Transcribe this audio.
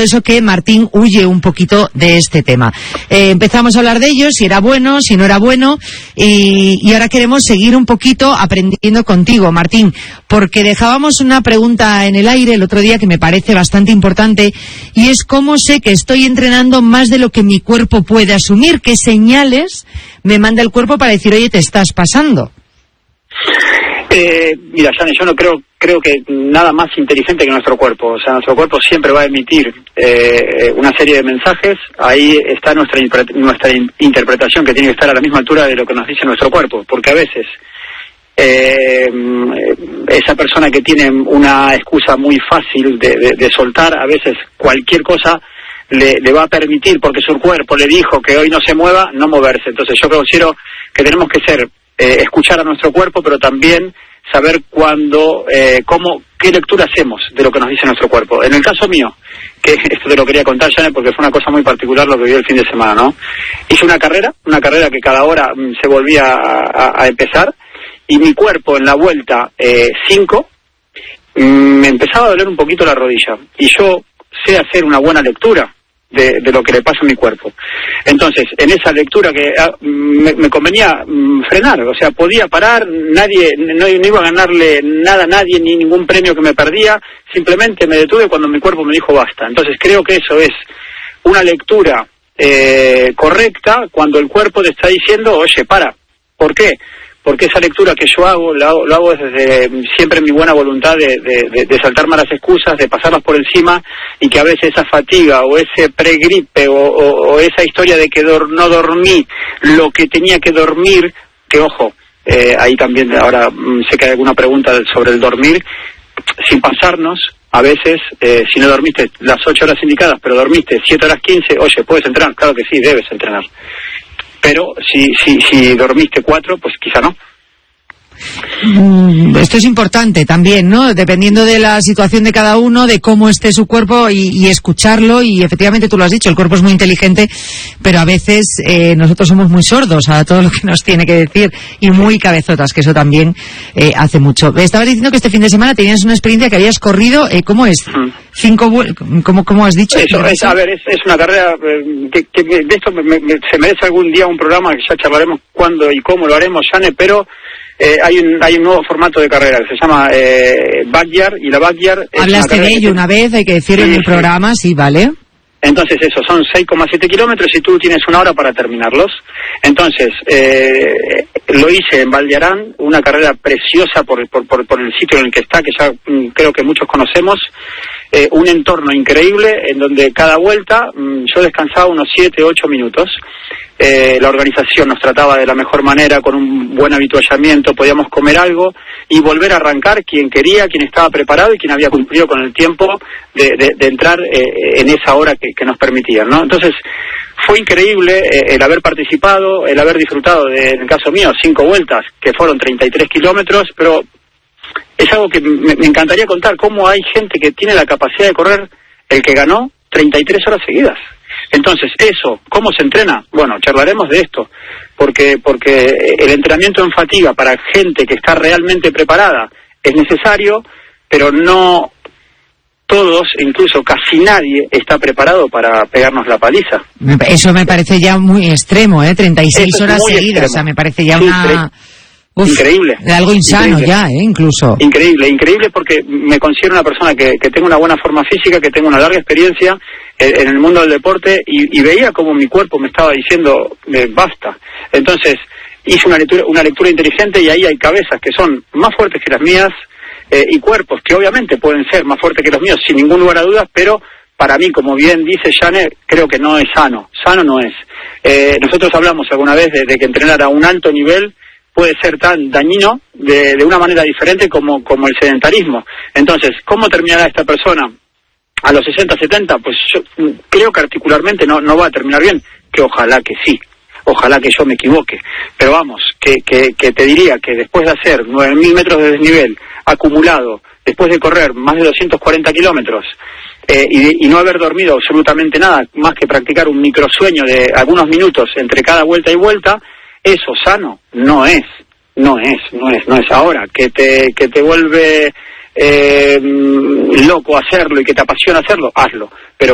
eso que Martín huye un poquito de este tema. Empezamos a hablar de ello, si era bueno, si no era bueno, y ahora queremos seguir un poquito aprendiendo contigo, Martín, porque dejábamos una pregunta en el aire el otro día que me parece bastante importante, y es cómo sé que estoy entrenando más de lo que mi cuerpo puede asumir, qué señales me manda el cuerpo para decir, oye, te estás pasando. Mira, Jane, yo no creo que nada más inteligente que nuestro cuerpo. O sea, nuestro cuerpo siempre va a emitir una serie de mensajes. Ahí está nuestra interpretación, que tiene que estar a la misma altura de lo que nos dice nuestro cuerpo. Porque a veces esa persona que tiene una excusa muy fácil de soltar, a veces cualquier cosa le va a permitir, porque su cuerpo le dijo que hoy no se mueva, no moverse. Entonces yo considero que tenemos que escuchar a nuestro cuerpo, pero también saber qué lectura hacemos de lo que nos dice nuestro cuerpo. En el caso mío, que esto te lo quería contar, Jane, porque fue una cosa muy particular lo que vi el fin de semana, ¿no? Hice una carrera que cada hora se volvía a empezar, y mi cuerpo en la vuelta 5 me empezaba a doler un poquito la rodilla, y yo sé hacer una buena lectura de lo que le pasa a mi cuerpo. Entonces, en esa lectura que me convenía frenar, o sea, podía parar, no iba a ganarle nada a nadie, ni ningún premio que me perdía, simplemente me detuve cuando mi cuerpo me dijo basta. Entonces creo que eso es una lectura correcta, cuando el cuerpo te está diciendo, oye, para. ¿Por qué? Porque esa lectura que yo hago, lo hago desde siempre mi buena voluntad de saltarme las excusas, de pasarlas por encima, y que a veces esa fatiga o ese pregripe o esa historia de que no dormí lo que tenía que dormir, que ojo, ahí también ahora sé que hay alguna pregunta sobre el dormir, sin pasarnos, a veces, si no dormiste las 8 horas indicadas, pero dormiste 7 horas 15, oye, ¿puedes entrenar? Claro que sí, debes entrenar. Pero si dormiste 4, pues quizá no. Esto es importante también, ¿no? Dependiendo de la situación de cada uno, de cómo esté su cuerpo y escucharlo, y efectivamente tú lo has dicho, el cuerpo es muy inteligente, pero a veces nosotros somos muy sordos a todo lo que nos tiene que decir, y muy cabezotas, que eso también hace mucho. Estabas diciendo que este fin de semana tenías una experiencia que habías corrido, ¿cómo es? 5 ¿cómo has dicho? Eso, es una carrera que de esto se merece algún día un programa, que ya charlaremos cuándo y cómo lo haremos, Jane, pero hay un nuevo formato de carrera que se llama Backyard, y la Backyard hablaste de ello una vez, hay que decirlo en el programa, sí, vale. Entonces eso, son 6,7 kilómetros y tú tienes 1 hora para terminarlos. Entonces, lo hice en Valdearán, una carrera preciosa por el sitio en el que está, que ya creo que muchos conocemos, un entorno increíble en donde cada vuelta yo descansaba unos 7-8 minutos. La organización nos trataba de la mejor manera, con un buen habituallamiento, podíamos comer algo y volver a arrancar quien quería, quien estaba preparado y quien había cumplido con el tiempo de entrar en esa hora que nos permitían, ¿no? Entonces fue increíble el haber participado, el haber disfrutado en el caso mío, 5 vueltas, que fueron 33 kilómetros, pero es algo que me encantaría contar, cómo hay gente que tiene la capacidad de correr, el que ganó 33 horas seguidas. Entonces, eso, ¿cómo se entrena? Bueno, charlaremos de esto, porque el entrenamiento en fatiga para gente que está realmente preparada es necesario, pero no todos, incluso casi nadie, está preparado para pegarnos la paliza. Eso me parece ya muy extremo, 36 horas seguidas, extremo. O sea, me parece ya una... Uf, increíble. Algo insano increíble. Ya, incluso. Increíble porque me considero una persona que tengo una buena forma física, que tengo una larga experiencia en el mundo del deporte, y veía como mi cuerpo me estaba diciendo basta. Entonces hice una lectura inteligente, y ahí hay cabezas que son más fuertes que las mías, y cuerpos que obviamente pueden ser más fuertes que los míos sin ningún lugar a dudas, pero para mí, como bien dice Jane, creo que no es sano no es. Nosotros hablamos alguna vez de que entrenar a un alto nivel puede ser tan dañino de una manera diferente como el sedentarismo. Entonces, ¿cómo terminará esta persona a los 60, 70? Pues yo creo que articularmente no va a terminar bien, que ojalá que sí, ojalá que yo me equivoque, pero vamos, que te diría que después de hacer 9.000 metros de desnivel acumulado, después de correr más de 240 kilómetros, y no haber dormido absolutamente nada, más que practicar un microsueño de algunos minutos entre cada vuelta y vuelta, eso sano no es. Ahora que te vuelve loco hacerlo y que te apasiona hacerlo, hazlo, pero